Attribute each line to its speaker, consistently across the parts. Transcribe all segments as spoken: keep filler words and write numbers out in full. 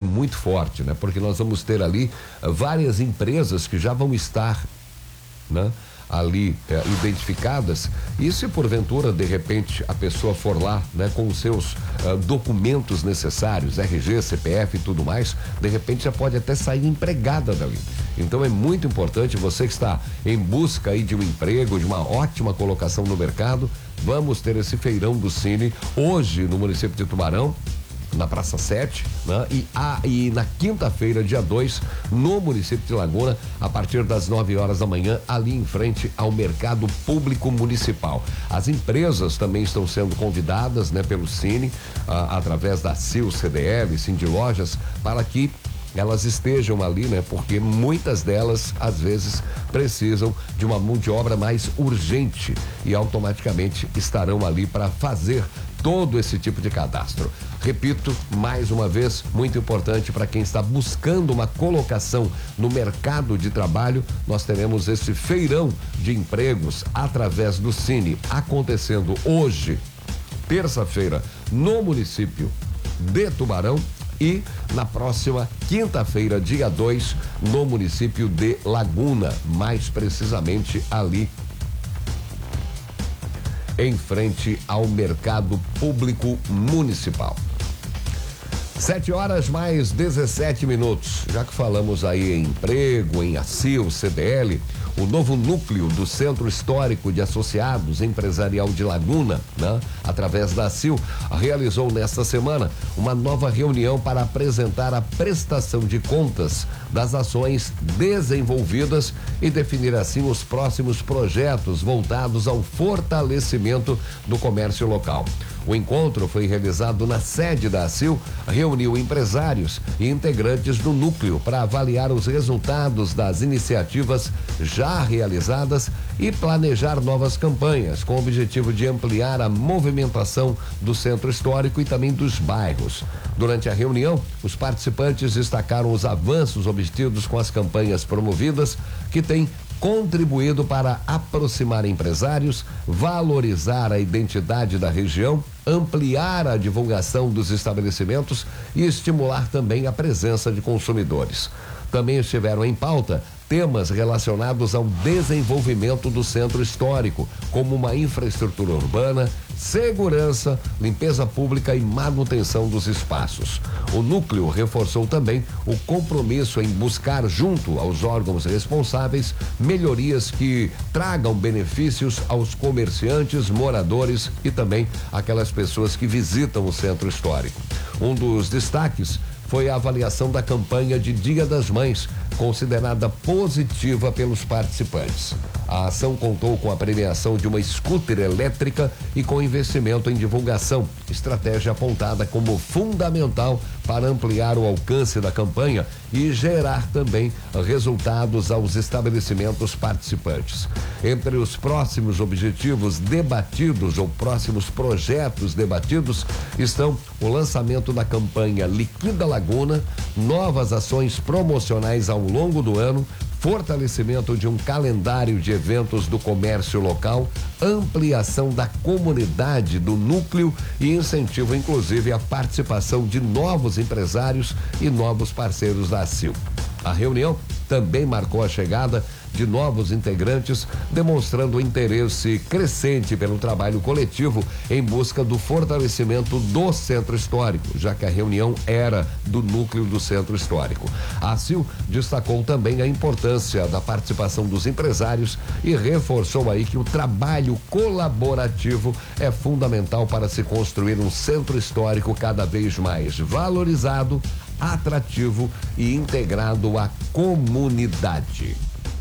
Speaker 1: muito forte, né? Porque nós vamos ter ali uh, várias empresas que já vão estar, né? ali é, identificadas, e se porventura de repente a pessoa for lá, né, com os seus uh, documentos necessários, R G, C P F e tudo mais, de repente já pode até sair empregada dali. Então é muito importante, você que está em busca aí de um emprego, de uma ótima colocação no mercado, vamos ter esse feirão do Cine hoje no município de Tubarão, na Praça sete, né? E, a, e na quinta-feira, dia dois, no município de Laguna, a partir das nove horas da manhã, ali em frente ao Mercado Público Municipal. As empresas também estão sendo convidadas, né, pelo Cine, ah, através da C I L, C D L, Cindy Lojas, para que elas estejam ali, né? Porque muitas delas, às vezes, precisam de uma mão de obra mais urgente e automaticamente estarão ali para fazer todo esse tipo de cadastro. Repito, mais uma vez, muito importante para quem está buscando uma colocação no mercado de trabalho, nós teremos esse feirão de empregos através do Cine, acontecendo hoje, terça-feira, no município de Tubarão, e na próxima quinta-feira, dia dois, no município de Laguna, mais precisamente ali em frente ao Mercado Público Municipal. Sete horas mais dezessete minutos. Já que falamos aí em emprego, em A C I L, C D L, o novo núcleo do Centro Histórico de Associados Empresarial de Laguna, né, através da A C I L, realizou nesta semana uma nova reunião para apresentar a prestação de contas das ações desenvolvidas e definir assim os próximos projetos voltados ao fortalecimento do comércio local. O encontro foi realizado na sede da A C I L, reuniu empresários e integrantes do núcleo para avaliar os resultados das iniciativas já realizadas e planejar novas campanhas, com o objetivo de ampliar a movimentação do centro histórico e também dos bairros. Durante a reunião, os participantes destacaram os avanços obtidos com as campanhas promovidas, que têm contribuído para aproximar empresários, valorizar a identidade da região, ampliar a divulgação dos estabelecimentos e estimular também a presença de consumidores. Também estiveram em pauta temas relacionados ao desenvolvimento do centro histórico, como uma infraestrutura urbana, segurança, limpeza pública e manutenção dos espaços. O núcleo reforçou também o compromisso em buscar, junto aos órgãos responsáveis, melhorias que tragam benefícios aos comerciantes, moradores e também aquelas pessoas que visitam o centro histórico. Um dos destaques foi a avaliação da campanha de Dia das Mães, considerada positiva pelos participantes. A ação contou com a premiação de uma scooter elétrica e com investimento em divulgação, estratégia apontada como fundamental para ampliar o alcance da campanha e gerar também resultados aos estabelecimentos participantes. Entre os próximos objetivos debatidos ou próximos projetos debatidos estão o lançamento da campanha Liquida Laguna, novas ações promocionais ao longo do ano, fortalecimento de um calendário de eventos do comércio local, ampliação da comunidade do núcleo e incentivo, inclusive, à participação de novos empresários e novos parceiros da A C I L. A reunião também marcou a chegada de novos integrantes, demonstrando interesse crescente pelo trabalho coletivo em busca do fortalecimento do centro histórico, já que a reunião era do núcleo do centro histórico. A A C I L destacou também a importância da participação dos empresários e reforçou aí que o trabalho colaborativo é fundamental para se construir um centro histórico cada vez mais valorizado, atrativo e integrado à comunidade.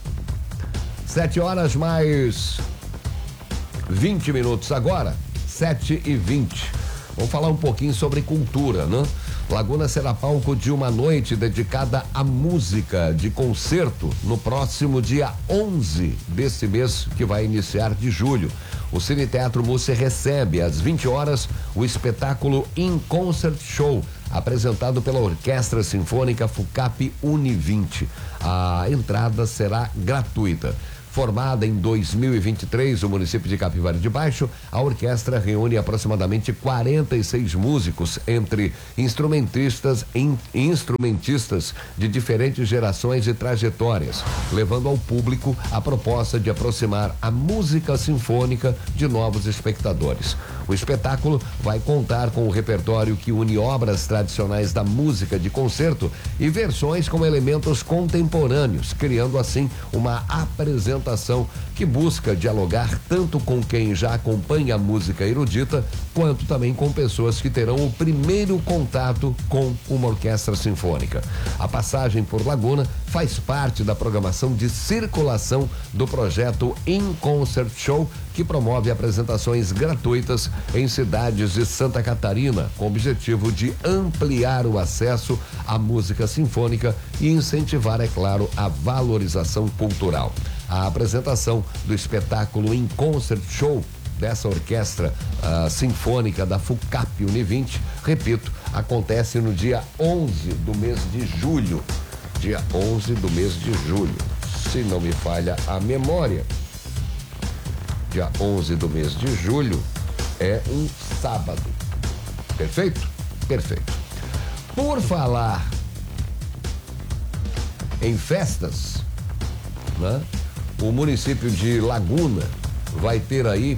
Speaker 1: Sete horas mais vinte minutos agora, sete e vinte. Vamos falar um pouquinho sobre cultura, né? Laguna será palco de uma noite dedicada à música de concerto no próximo dia onze desse mês, que vai iniciar de julho. O Cine Teatro Múcia recebe às vinte horas o espetáculo In Concert Show, apresentado pela Orquestra Sinfônica FUCAP Uni vinte. A entrada será gratuita. Formada em dois mil e vinte e três, o município de Capivari de Baixo, a orquestra reúne aproximadamente quarenta e seis músicos, entre instrumentistas e instrumentistas de diferentes gerações e trajetórias, levando ao público a proposta de aproximar a música sinfônica de novos espectadores. O espetáculo vai contar com um repertório que une obras tradicionais da música de concerto e versões com elementos contemporâneos, criando assim uma apresentação que busca dialogar tanto com quem já acompanha a música erudita, quanto também com pessoas que terão o primeiro contato com uma orquestra sinfônica. A passagem por Laguna faz parte da programação de circulação do projeto In Concert Show, que promove apresentações gratuitas em cidades de Santa Catarina, com o objetivo de ampliar o acesso à música sinfônica e incentivar, é claro, a valorização cultural. A apresentação do espetáculo In Concert Show dessa orquestra uh, sinfônica da FUCAP Univinte, repito, acontece no dia onze do mês de julho. Dia onze do mês de julho, se não me falha a memória. Dia onze do mês de julho é um sábado. Perfeito? Perfeito. Por falar em festas, né? O município de Laguna vai ter aí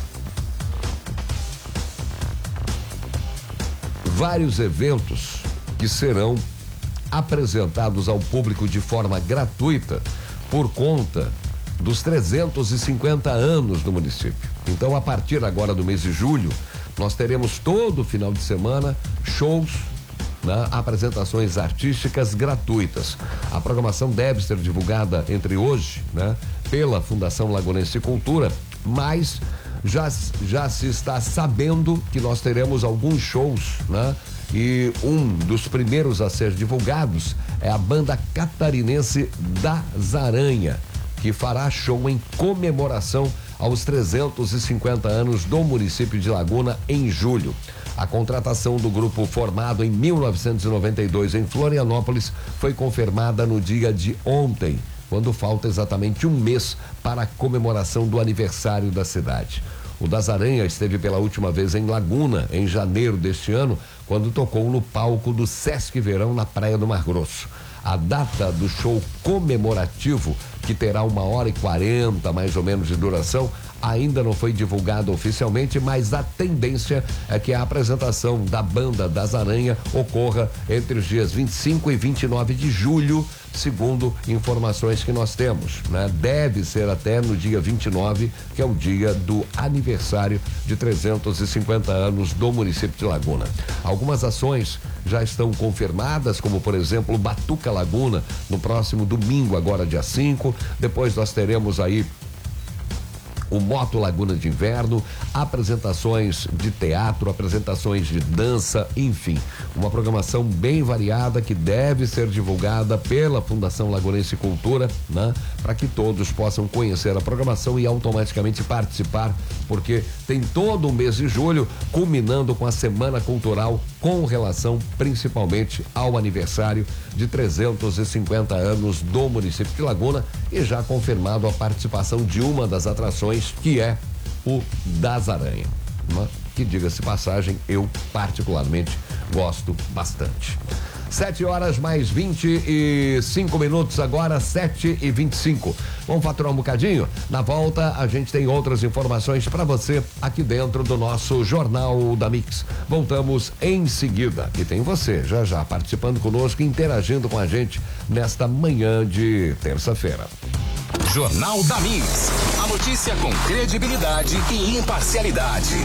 Speaker 1: vários eventos que serão apresentados ao público de forma gratuita por conta dos trezentos e cinquenta anos do município. Então, a partir agora do mês de julho, nós teremos todo final de semana shows, né, apresentações artísticas gratuitas. A programação deve ser divulgada entre hoje, né, pela Fundação Lagunense Cultura, mas já, já se está sabendo que nós teremos alguns shows, né? E um dos primeiros a ser divulgados é a banda catarinense Das Aranha, que fará show em comemoração aos trezentos e cinquenta anos do município de Laguna em julho. A contratação do grupo, formado em mil novecentos e noventa e dois em Florianópolis, foi confirmada no dia de ontem, quando falta exatamente um mês para a comemoração do aniversário da cidade. O Das Aranha esteve pela última vez em Laguna, em janeiro deste ano, quando tocou no palco do Sesc Verão, na Praia do Mar Grosso. A data do show comemorativo, que terá uma hora e quarenta mais ou menos de duração, ainda não foi divulgada oficialmente, mas a tendência é que a apresentação da banda Das Aranha ocorra entre os dias vinte e cinco e vinte e nove de julho, segundo informações que nós temos, né? Deve ser até no dia vinte e nove, que é o dia do aniversário de trezentos e cinquenta anos do município de Laguna. Algumas ações já estão confirmadas, como por exemplo o Batuca Laguna, no próximo domingo, agora dia cinco. Depois nós teremos aí o Moto Laguna de Inverno, apresentações de teatro, apresentações de dança, enfim, uma programação bem variada que deve ser divulgada pela Fundação Lagunense Cultura, né? Para que todos possam conhecer a programação e automaticamente participar, porque tem todo o mês de julho, culminando com a Semana Cultural, com relação principalmente ao aniversário de trezentos e cinquenta anos do município de Laguna, e já confirmado a participação de uma das atrações, que é o Das Aranha, né? Que, diga-se passagem, eu particularmente gosto bastante. Sete horas mais vinte e cinco minutos agora, sete e vinte e cinco. Vamos faturar um bocadinho? Na volta a gente tem outras informações para você aqui dentro do nosso Jornal da Mix. Voltamos em seguida e tem você já já participando conosco, interagindo com a gente nesta manhã de terça-feira.
Speaker 2: Jornal da Mix, a notícia com credibilidade e imparcialidade.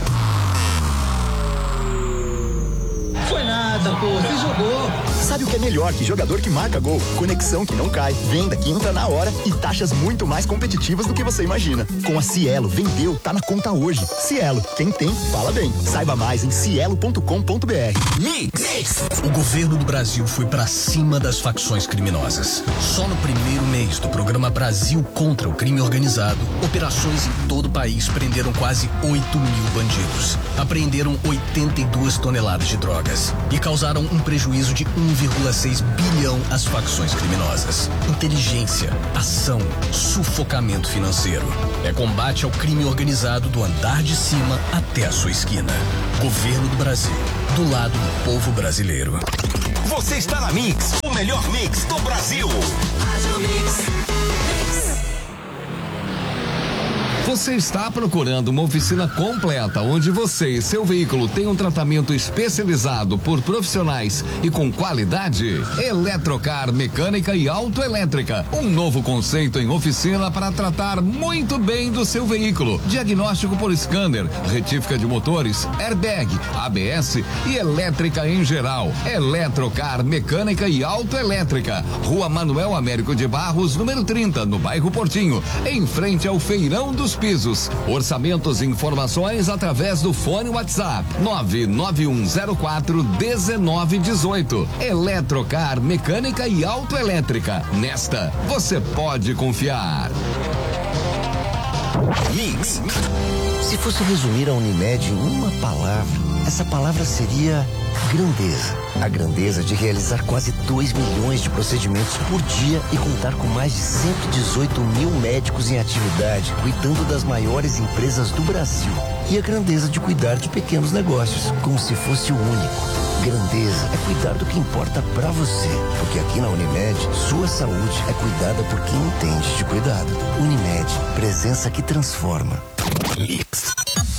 Speaker 3: Foi nada, pô, você jogou.
Speaker 4: Sabe o que é melhor que jogador que marca gol? Conexão que não cai, venda que entra na hora e taxas muito mais competitivas do que você imagina. Com a Cielo, vendeu, tá na conta hoje. Cielo, quem tem, fala bem. Saiba mais em cielo ponto com ponto br.
Speaker 2: Mix! O governo do Brasil foi pra cima das facções criminosas. Só no primeiro mês do programa Brasil contra o Crime Organizado, operações em todo o país prenderam quase oito mil bandidos. Apreenderam oitenta e duas toneladas de drogas. empresas e causaram um prejuízo de um vírgula seis bilhão às facções criminosas. Inteligência, ação, sufocamento financeiro. É combate ao crime organizado do andar de cima até a sua esquina. Governo do Brasil, do lado do povo brasileiro.
Speaker 5: Você está na Mix, o melhor mix do Brasil.
Speaker 1: Você está procurando uma oficina completa onde você e seu veículo têm um tratamento especializado por profissionais e com qualidade? Eletrocar Mecânica e Autoelétrica. Um novo conceito em oficina para tratar muito bem do seu veículo. Diagnóstico por scanner, retífica de motores, airbag, A B S e elétrica em geral. Eletrocar Mecânica e Autoelétrica. Rua Manuel Américo de Barros, número trinta, no bairro Portinho, em frente ao Feirão dos Pisos. Orçamentos e informações através do fone WhatsApp nove nove um zero quatro um nove um oito. Eletrocar Mecânica e Autoelétrica. Nesta você pode confiar.
Speaker 5: Mix.
Speaker 6: Se fosse resumir a Unimed em uma palavra, essa palavra seria grandeza. A grandeza de realizar quase dois milhões de procedimentos por dia e contar com mais de cento e dezoito mil médicos em atividade, cuidando das maiores empresas do Brasil. E a grandeza de cuidar de pequenos negócios, como se fosse o único. Grandeza é cuidar do que importa pra você, porque aqui na Unimed, sua saúde é cuidada por quem entende de cuidado. Unimed, presença que transforma.
Speaker 5: Mix.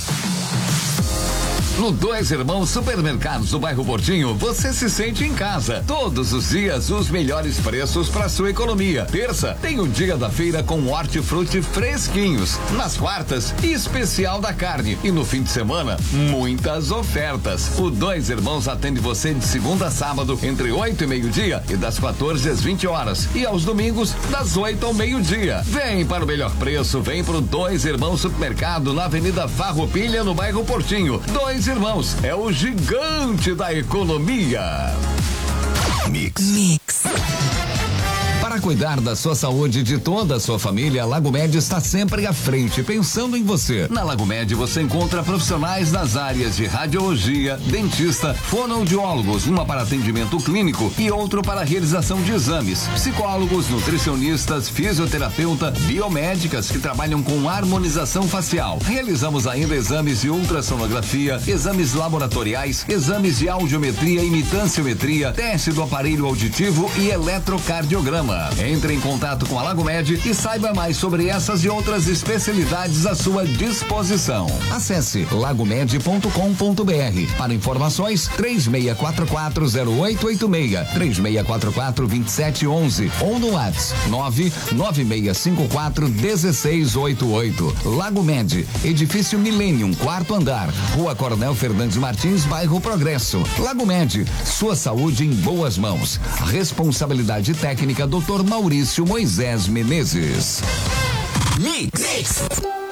Speaker 1: No Dois Irmãos Supermercados do bairro Portinho, você se sente em casa. Todos os dias, os melhores preços para sua economia. Terça, tem o dia da feira com hortifruti fresquinhos. Nas quartas, especial da carne. E no fim de semana, muitas ofertas. O Dois Irmãos atende você de segunda a sábado, entre oito e meio-dia e das quatorze às vinte horas. E aos domingos, das oito ao meio-dia. Vem para o melhor preço, vem pro Dois Irmãos Supermercado, na Avenida Farroupilha, no bairro Portinho. Dois Irmãos, é o gigante da economia.
Speaker 5: Mix.
Speaker 1: Mix. Para cuidar da sua saúde e de toda a sua família, a Lago Med está sempre à frente, pensando em você. Na Lago Med você encontra profissionais das áreas de radiologia, dentista, fonoaudiólogos, uma para atendimento clínico e outro para realização de exames, psicólogos, nutricionistas, fisioterapeuta, biomédicas que trabalham com harmonização facial. Realizamos ainda exames de ultrassonografia, exames laboratoriais, exames de audiometria e imitanciometria, teste do aparelho auditivo e eletrocardiograma. Entre em contato com a Lago Med e saiba mais sobre essas e outras especialidades à sua disposição. Acesse lagomed ponto com ponto br. Para informações, três seis quatro quatro zero oito oito seis, três seis quatro quatro dois sete um um ou no WhatsApp nove nove seis cinco quatro um seis oito oito. Lago Med, edifício Millennium, quarto andar, Rua Coronel Fernandes Martins, bairro Progresso. Lago Med, sua saúde em boas mãos. Responsabilidade técnica doutor Maurício Moisés Menezes.
Speaker 5: Mix. Mix.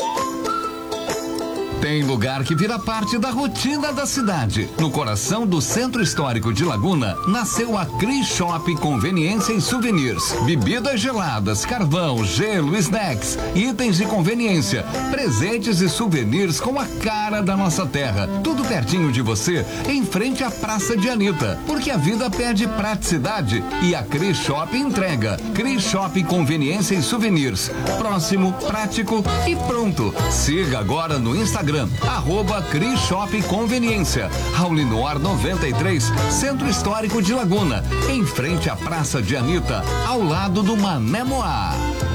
Speaker 1: Tem lugar que vira parte da rotina da cidade. No coração do Centro Histórico de Laguna, nasceu a Cris Shop Conveniência e Souvenirs. Bebidas geladas, carvão, gelo, snacks, itens de conveniência, presentes e souvenirs com a cara da nossa terra. Tudo pertinho de você, em frente à Praça de Anitta. Porque a vida pede praticidade e a Cris Shop entrega. Cris Shop Conveniência e Souvenirs. Próximo, prático e pronto. Siga agora no Instagram. Arroba Cris Shop Conveniência, Raulinor noventa e três, Centro Histórico de Laguna, em frente à Praça de Anitta, ao lado do Mané Moá.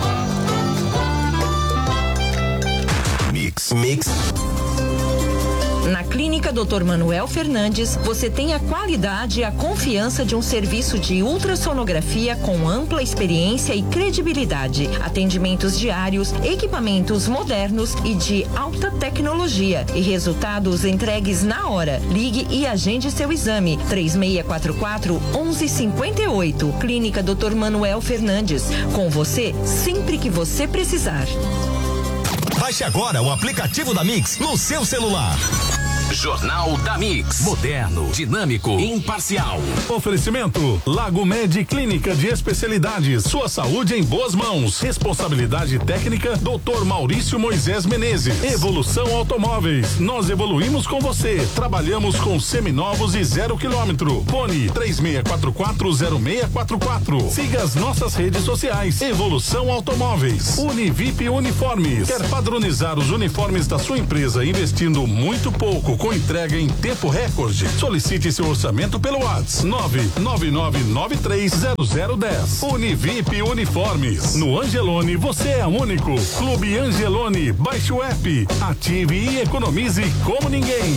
Speaker 5: Mix. Mix.
Speaker 7: Na Clínica doutor Manuel Fernandes, você tem a qualidade e a confiança de um serviço de ultrassonografia com ampla experiência e credibilidade. Atendimentos diários, equipamentos modernos e de alta tecnologia e resultados entregues na hora. Ligue e agende seu exame. três seis quatro quatro, um um cinco oito. Clínica doutor Manuel Fernandes. Com você sempre que você precisar.
Speaker 5: Baixe agora o aplicativo da Mix no seu celular.
Speaker 2: Jornal da Mix. Moderno, dinâmico, imparcial.
Speaker 8: Oferecimento Lago Med Clínica de Especialidades. Sua saúde em boas mãos. Responsabilidade técnica doutor Maurício Moisés Menezes. Evolução Automóveis. Nós evoluímos com você. Trabalhamos com seminovos e zero quilômetro. Fone três seis quatro quatro zero seis quatro quatro. Siga as nossas redes sociais. Evolução Automóveis. Univip Uniformes. Quer padronizar os uniformes da sua empresa investindo muito pouco com entrega em tempo recorde? Solicite seu orçamento pelo WhatsApp nove nove nove nove três zero zero um zero. Univip Uniformes. No Angelone você é único. Clube Angelone. Baixe o app, ative e economize como ninguém.